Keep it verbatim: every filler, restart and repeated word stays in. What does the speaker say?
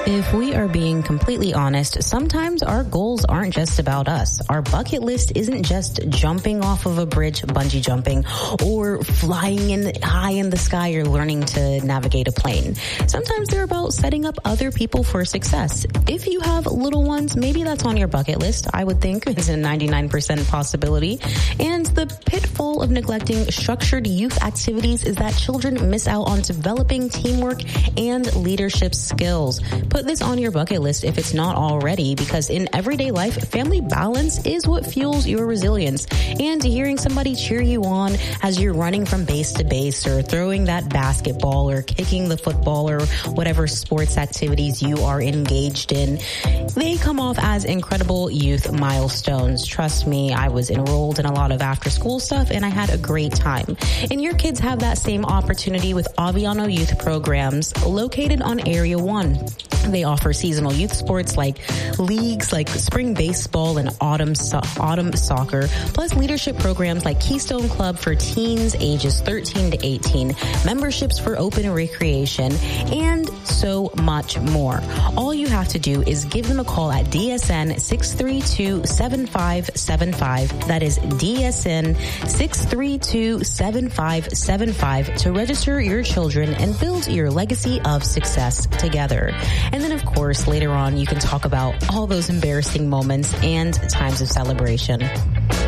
If we are being completely honest, sometimes our goals aren't just about us. Our bucket list isn't just jumping off of a bridge, bungee jumping, or flying in high in the sky or learning to navigate a plane. Sometimes they're about setting up other people for success. If you have little ones, maybe that's on your bucket list. I would think it's a ninety-nine percent possibility. And the pitfall of neglecting structured youth activities is that children miss out on developing teamwork and leadership skills. Put this on your bucket list if it's not already, because in everyday life, family balance is what fuels your resilience. And hearing somebody cheer you on as you're running from base to base or throwing that basketball or kicking the football or whatever sports activities you are engaged in, they come off as incredible youth milestones. Trust me, I was enrolled in a lot of after school stuff and I had a great time. And your kids have that same opportunity with Aviano Youth Programs located on Area one. They offer seasonal youth sports like leagues like spring baseball and autumn so- autumn soccer, plus leadership programs like Keystone Club for teens ages thirteen to eighteen, memberships for open recreation, and so much more. All you have to do is give them a call at D S N six three two, seven five seven five. That is D S N six three two, seven five seven five to register your children and build your legacy of success together. And then, of course, later on, you can talk about all those embarrassing moments and times of celebration.